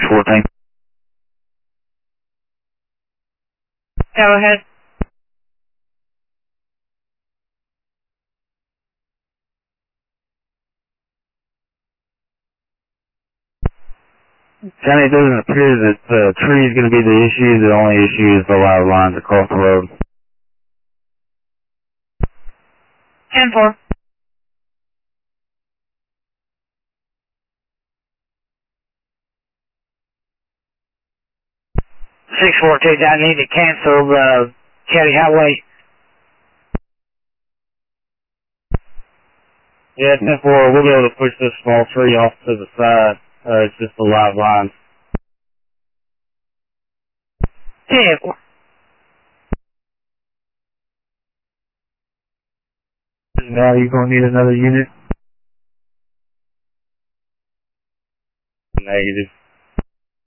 614. Go ahead. Johnny, it doesn't appear that the tree is going to be the issue. The only issue is the live lines across the road. 10-4. I need to cancel the County Highway. Yeah, 10-4, we'll be able to push this small tree off to the side. It's just the live lines. 10-4. Now you're going to need another unit? Negative.